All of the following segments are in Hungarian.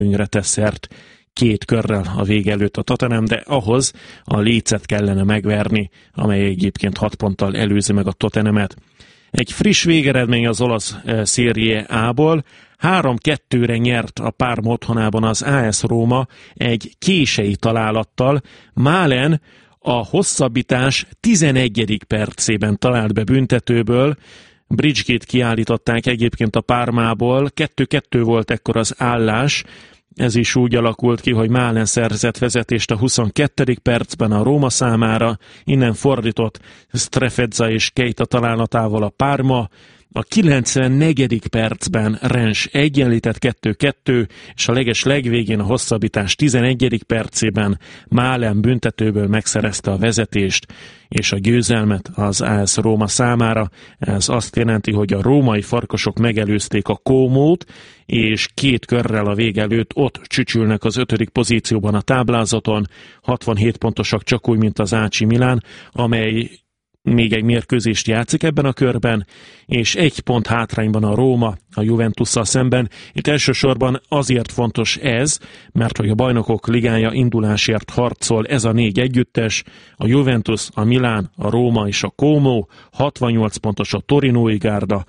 előnyre tesz szert 2 körrel a vége előtt a Tottenham, de ahhoz a Leedset kellene megverni, amely egyébként 6 ponttal előzi meg a Tottenhamet. Egy friss végeredmény az olasz Serie A-ból. 3-2-re nyert a Parma otthonában az AS Róma egy kései találattal. Malen a hosszabbítás 11. percében talált be büntetőből. Bridgegate kiállították egyébként a Parmából. 2-2 volt ekkor az állás. Ez is úgy alakult ki, hogy Malen szerzett vezetést a 22. percben a Róma számára, innen fordított Strefezza és Keita találatával a Parma, a 94. percben Rennes egyenlített 2-2, és a legvégén a hosszabbítás 11. percében Malen büntetőből megszerezte a vezetést és a győzelmet az AS Róma számára. Ez azt jelenti, hogy a római farkasok megelőzték a Comót, és 2 körrel a vége előtt ott csücsülnek az 5. pozícióban a táblázaton, 67 pontosak, csak úgy, mint az AC Milan, amely még egy mérkőzést játszik ebben a körben, és 1 pont hátrányban a Róma a Juventusszal szemben. Itt elsősorban azért fontos ez, mert hogy a Bajnokok Ligája indulásért harcol ez a 4 együttes, a Juventus, a Milán, a Róma és a Como, 68 pontos a Torinói gárda,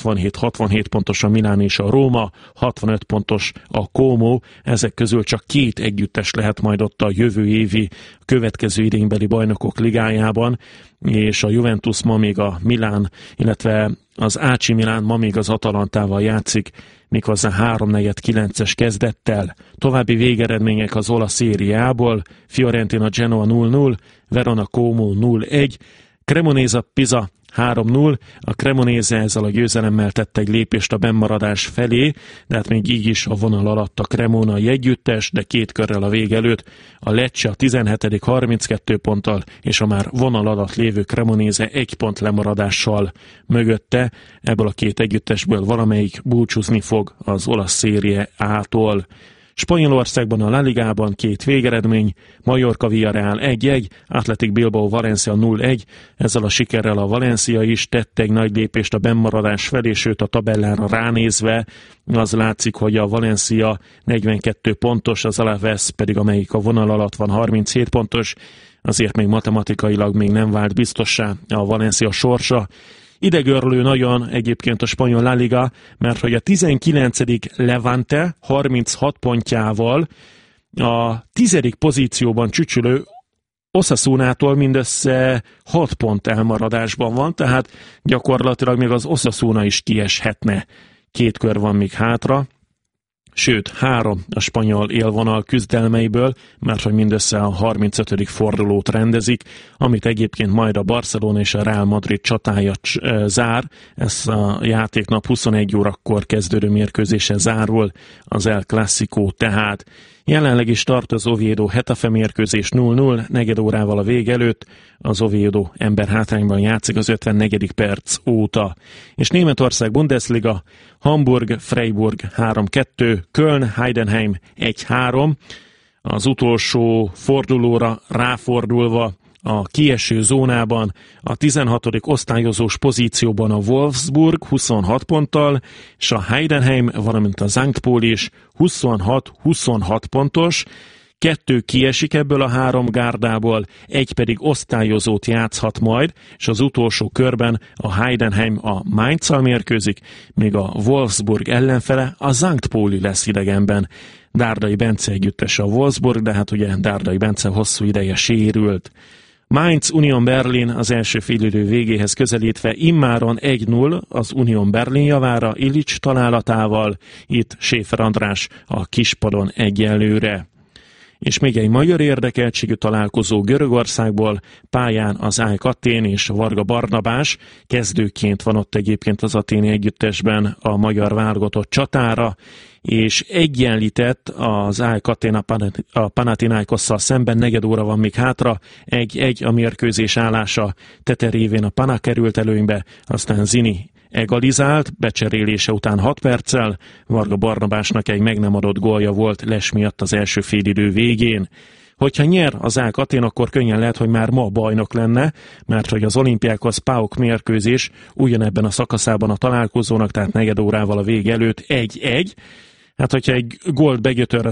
67 pontos a Milán és a Róma, 65 pontos a Como, ezek közül csak 2 együttes lehet majd ott a jövő évi, következő idénybeli Bajnokok Ligájában, és a Juventus ma még a Milán, illetve az AC Milán ma még az Atalantával játszik, méghozzá 3-4-9-es kezdettel. További végeredmények az olasz Serie A-ból: Fiorentina Genoa 0-0, Verona Como 0-1, Cremonese Pisa 3-0, a Cremonese ezzel a győzelemmel tette egy lépést a bennmaradás felé, de hát még így is a vonal alatt a Cremonai együttes, de 2 körrel a vége előtt a Lecce a 17. 32 ponttal, és a már vonal alatt lévő Cremonese 1 pont lemaradással mögötte. Ebből a 2 együttesből valamelyik búcsúzni fog az olasz Serie A-tól. Spanyolországban a La Ligában 2 végeredmény: Mallorca Villarreal 1-1, Athletic Bilbao Valencia 0-1, ezzel a sikerrel a Valencia is tette egy nagy lépést a bennmaradás felé, sőt a tabellára ránézve az látszik, hogy a Valencia 42 pontos, az Alaves pedig, amelyik a vonal alatt van, 37 pontos, azért még matematikailag még nem vált biztossá a Valencia sorsa. Idegörlő nagyon egyébként a spanyol La Liga, mert hogy a 19. Levante 36 pontjával a 10. pozícióban csücsülő Osasunától mindössze 6 pont elmaradásban van, tehát gyakorlatilag még az Osasuna is kieshetne. 2 kör van még hátra, sőt 3 a spanyol élvonal küzdelmeiből, mert hogy mindössze a 35. fordulót rendezik, amit egyébként majd a Barcelona és a Real Madrid csatája zár. Ez a játéknap 21 órakor kezdődő mérkőzése zárul, az El Clásico tehát. Jelenleg is tart az Oviedo Getafe mérkőzés 0-0, negyed órával a vég előtt, az Oviedo emberhátrányban játszik az 54. perc óta. És Németország Bundesliga, Hamburg Freiburg 3-2, Köln Heidenheim 1-3, az utolsó fordulóra ráfordulva a kieső zónában a 16. osztályozós pozícióban a Wolfsburg 26 ponttal, és a Heidenheim, valamint a St. Pauli is 26 pontos. 2 kiesik ebből a 3 gárdából, 1 pedig osztályozót játszhat majd, és az utolsó körben a Heidenheim a Mainzzal mérkőzik, míg a Wolfsburg ellenfele a St. Pauli lesz idegenben. Dárdai Bence együttes a Wolfsburg, de hát ugye Dárdai Bence hosszú ideje sérült. Mainz Union Berlin az első félidő végéhez közelítve immáron 1-0 az Union Berlin javára Illich találatával, itt Schäfer András a kispadon egyelőre. És még egy magyar érdekeltségű találkozó Görögországból, pályán az AEK Athén és Varga Barnabás, kezdőként van ott egyébként az aténi együttesben a magyar válogatott csatára, és egyenlített az AEK Athén a Panathinaikosszal szemben, negyed óra van még hátra, 1-1 a mérkőzés állása, Tete révén a Pana került előnybe, aztán Zini egalizált, becserélése után 6 perccel, Varga Barnabásnak egy meg nem adott gólja volt Les miatt az első félidő végén. Hogyha nyer az AEK Athén, akkor könnyen lehet, hogy már ma bajnok lenne, mert hogy az Olympiakos PAOK mérkőzés ugyanebben a szakaszában a találkozónak, tehát negyed órával a vég előtt 1-1, Hát, hogyha egy gólt begyötör